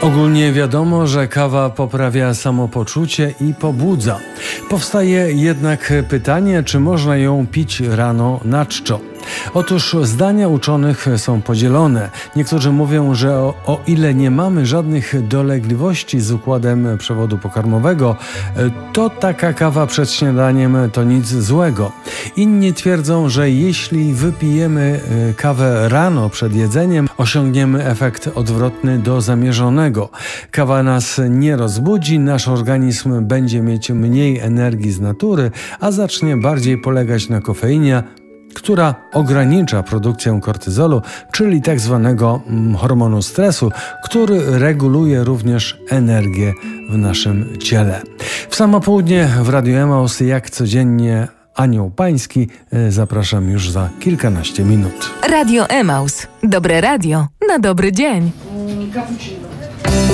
Ogólnie wiadomo, że kawa poprawia samopoczucie i pobudza. Powstaje jednak pytanie, czy można ją pić rano na czczo. Otóż zdania uczonych są podzielone. Niektórzy mówią, że o ile nie mamy żadnych dolegliwości z układem przewodu pokarmowego, to taka kawa przed śniadaniem to nic złego. Inni twierdzą, że jeśli wypijemy kawę rano przed jedzeniem, osiągniemy efekt odwrotny do zamierzonego. Kawa nas nie rozbudzi, nasz organizm będzie mieć mniej energii z natury, a zacznie bardziej polegać na kofeinie, która ogranicza produkcję kortyzolu, czyli tak zwanego hormonu stresu, który reguluje również energię w naszym ciele. W samo południe w Radiu Emaus, jak codziennie, Anioł Pański. Zapraszam już za kilkanaście minut. Radio Emaus. Dobre radio na dobry dzień. Cappuccino.